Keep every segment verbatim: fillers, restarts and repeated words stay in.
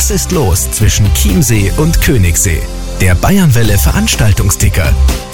Was ist los zwischen Chiemsee und Königssee? Der Bayernwelle Veranstaltungsticker.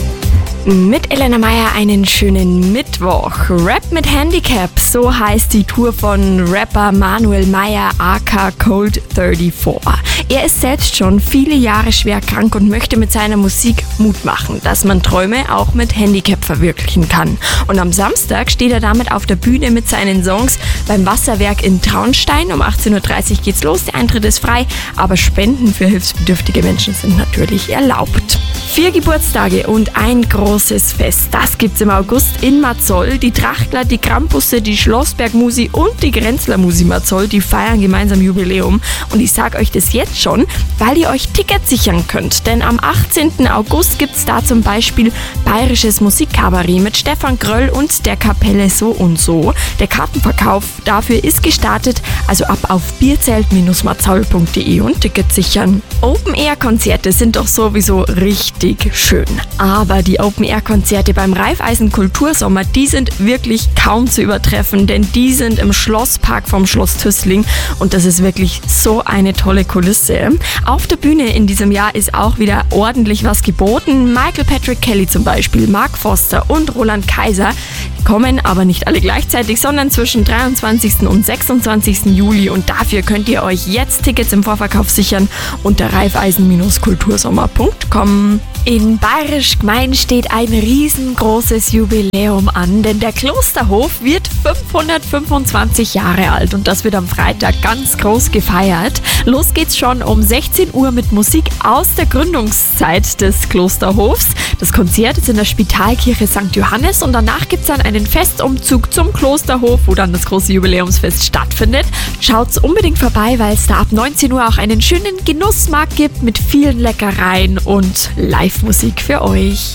Mit Elena Meyer einen schönen Mittwoch. Rap mit Handicap, so heißt die Tour von Rapper Manuel Meyer aka Cold vierunddreißig. Er ist selbst schon viele Jahre schwer krank und möchte mit seiner Musik Mut machen, dass man Träume auch mit Handicap verwirklichen kann. Und am Samstag steht er damit auf der Bühne mit seinen Songs beim Wasserwerk in Traunstein. Um achtzehn Uhr dreißig geht's los, der Eintritt ist frei, aber Spenden für hilfsbedürftige Menschen sind natürlich erlaubt. Vier Geburtstage und ein großes Fest, das gibt's im August in Marzol. Die Trachtler, die Krampusse, die Schlossberg-Musi und die Grenzler-Musi Marzol, die feiern gemeinsam Jubiläum. Und ich sag euch das jetzt schon, weil ihr euch Tickets sichern könnt. Denn am achtzehnten August gibt's da zum Beispiel bayerisches Musikkabarett mit Stefan Gröll und der Kapelle So und So. Der Kartenverkauf dafür ist gestartet, also ab auf bierzelt Bindestrich marzol punkt de und Tickets sichern. Open-Air-Konzerte sind doch sowieso richtig schön. Aber die Open-Air-Konzerte beim Raiffeisen Kultursommer, die sind wirklich kaum zu übertreffen, denn die sind im Schlosspark vom Schloss Tüßling und das ist wirklich so eine tolle Kulisse. Auf der Bühne in diesem Jahr ist auch wieder ordentlich was geboten. Michael Patrick Kelly zum Beispiel, Mark Foster und Roland Kaiser kommen aber nicht alle gleichzeitig, sondern zwischen dreiundzwanzigsten und sechsundzwanzigsten Juli und dafür könnt ihr euch jetzt Tickets im Vorverkauf sichern unter raiffeisen Bindestrich kultursommer punkt com. In Bayerisch Gmein steht ein riesengroßes Jubiläum an, denn der Klosterhof wird fünfhundertfünfundzwanzig Jahre alt und das wird am Freitag ganz groß gefeiert. Los geht's schon um sechzehn Uhr mit Musik aus der Gründungszeit des Klosterhofs. Das Konzert ist in der Spitalkirche Sankt Johannes und danach gibt's dann einen Festumzug zum Klosterhof, wo dann das große Jubiläumsfest stattfindet. Schaut's unbedingt vorbei, weil es da ab neunzehn Uhr auch einen schönen Genussmarkt gibt mit vielen Leckereien und Live-Musik für euch.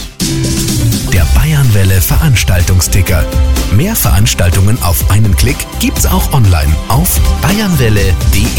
Der Bayernwelle Veranstaltungsticker. Mehr Veranstaltungen auf einen Klick gibt's auch online auf bayernwelle punkt de.